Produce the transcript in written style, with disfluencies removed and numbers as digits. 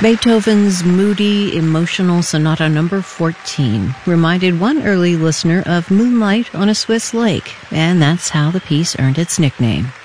Beethoven's moody, emotional Sonata No. 14 reminded one early listener of moonlight on a Swiss lake, and that's how the piece earned its nickname.